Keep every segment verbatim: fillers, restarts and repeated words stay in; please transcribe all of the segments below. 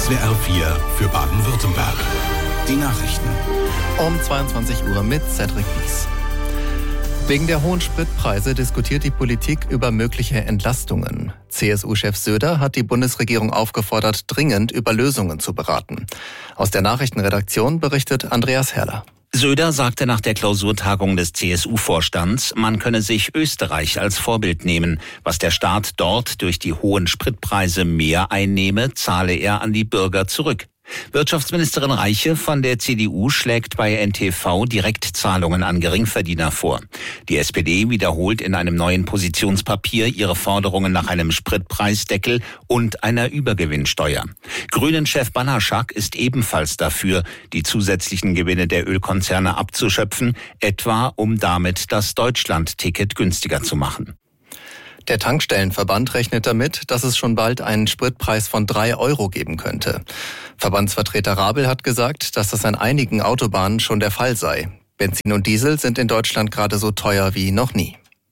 S W R vier für Baden-Württemberg. Die Nachrichten. Um zweiundzwanzig Uhr mit Cedric Wies. Wegen der hohen Spritpreise diskutiert die Politik über mögliche Entlastungen. C S U-Chef Söder hat die Bundesregierung aufgefordert, dringend über Lösungen zu beraten. Aus der Nachrichtenredaktion berichtet Andreas Herrler. Söder sagte nach der Klausurtagung des C S U-Vorstands, man könne sich Österreich als Vorbild nehmen. Was der Staat dort durch die hohen Spritpreise mehr einnehme, zahle er an die Bürger zurück. Wirtschaftsministerin Reiche von der C D U schlägt bei N T V Direktzahlungen an Geringverdiener vor. Die S P D wiederholt in einem neuen Positionspapier ihre Forderungen nach einem Spritpreisdeckel und einer Übergewinnsteuer. Grünen-Chef Banaszak ist ebenfalls dafür, die zusätzlichen Gewinne der Ölkonzerne abzuschöpfen, etwa um damit das Deutschland-Ticket günstiger zu machen. Der Tankstellenverband rechnet damit, dass es schon bald einen Spritpreis von drei Euro geben könnte. Verbandsvertreter Rabel hat gesagt, dass das an einigen Autobahnen schon der Fall sei. Benzin und Diesel sind in Deutschland gerade so teuer wie noch nie.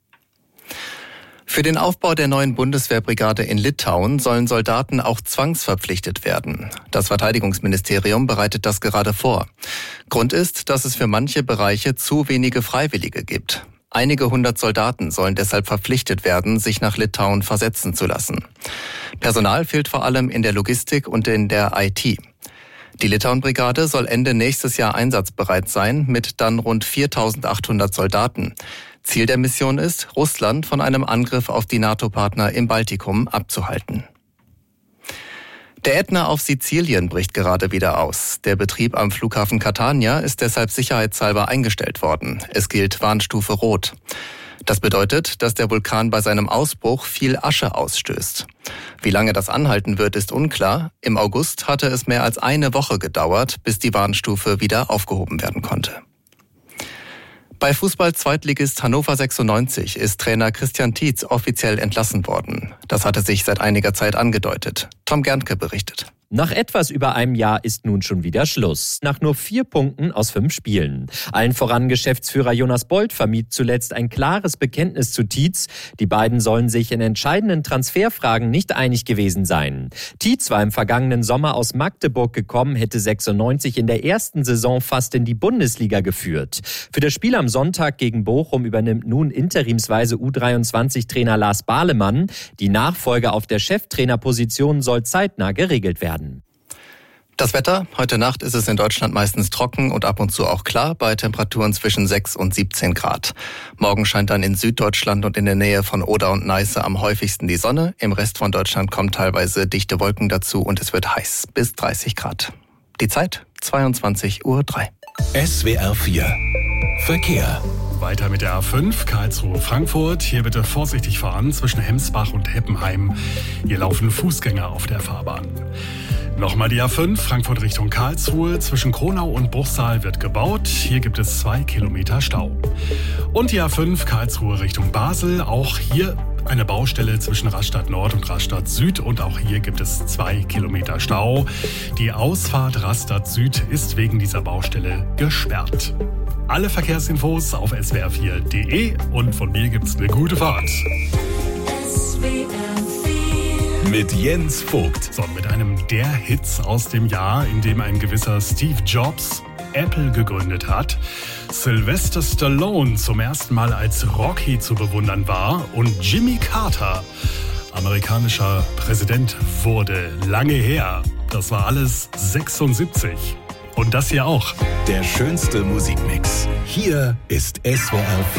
Für den Aufbau der neuen Bundeswehrbrigade in Litauen sollen Soldaten auch zwangsverpflichtet werden. Das Verteidigungsministerium bereitet das gerade vor. Grund ist, dass es für manche Bereiche zu wenige Freiwillige gibt. Einige hundert Soldaten sollen deshalb verpflichtet werden, sich nach Litauen versetzen zu lassen. Personal fehlt vor allem in der Logistik und in der I T. Die Litauen-Brigade soll Ende nächstes Jahr einsatzbereit sein, mit dann rund viertausendachthundert Soldaten. Ziel der Mission ist, Russland von einem Angriff auf die NATO-Partner im Baltikum abzuhalten. Der Ätna auf Sizilien bricht gerade wieder aus. Der Betrieb am Flughafen Catania ist deshalb sicherheitshalber eingestellt worden. Es gilt Warnstufe Rot. Das bedeutet, dass der Vulkan bei seinem Ausbruch viel Asche ausstößt. Wie lange das anhalten wird, ist unklar. Im August hatte es mehr als eine Woche gedauert, bis die Warnstufe wieder aufgehoben werden konnte. Bei Fußball-Zweitligist Hannover sechsundneunzig ist Trainer Christian Tietz offiziell entlassen worden. Das hatte sich seit einiger Zeit angedeutet. Tom Gerntke berichtet. Nach etwas über einem Jahr ist nun schon wieder Schluss. Nach nur vier Punkten aus fünf Spielen. Allen voran Geschäftsführer Jonas Bold vermied zuletzt ein klares Bekenntnis zu Tietz. Die beiden sollen sich in entscheidenden Transferfragen nicht einig gewesen sein. Tietz war im vergangenen Sommer aus Magdeburg gekommen, hätte sechsundneunzig in der ersten Saison fast in die Bundesliga geführt. Für das Spiel am Sonntag gegen Bochum übernimmt nun interimsweise U dreiundzwanzig-Trainer Lars Bahlemann. Die Nachfolge auf der Cheftrainerposition soll zeitnah geregelt werden. Das Wetter. Heute Nacht ist es in Deutschland meistens trocken und ab und zu auch klar bei Temperaturen zwischen sechs und siebzehn Grad. Morgen scheint dann in Süddeutschland und in der Nähe von Oder und Neiße am häufigsten die Sonne. Im Rest von Deutschland kommen teilweise dichte Wolken dazu und es wird heiß bis dreißig Grad. Die Zeit zweiundzwanzig Uhr drei. S W R vier Verkehr. Weiter mit der A fünf, Karlsruhe-Frankfurt. Hier bitte vorsichtig fahren zwischen Hemsbach und Heppenheim. Hier laufen Fußgänger auf der Fahrbahn. Nochmal die A fünf, Frankfurt Richtung Karlsruhe. Zwischen Kronau und Bruchsal wird gebaut. Hier gibt es zwei Kilometer Stau. Und die A fünf, Karlsruhe Richtung Basel. Auch hier eine Baustelle zwischen Rastatt Nord und Rastatt Süd. Und auch hier gibt es zwei Kilometer Stau. Die Ausfahrt Rastatt Süd ist wegen dieser Baustelle gesperrt. Alle Verkehrsinfos auf S W R vier Punkt de und von mir gibt's eine gute Fahrt. S W R vier Mit Jens Vogt. So, mit einem der Hits aus dem Jahr, in dem ein gewisser Steve Jobs Apple gegründet hat, Sylvester Stallone zum ersten Mal als Rocky zu bewundern war und Jimmy Carter amerikanischer Präsident wurde. Lange her. Das war alles sechsundsiebzig. Und das hier auch. Der schönste Musikmix. Hier ist S W R vier.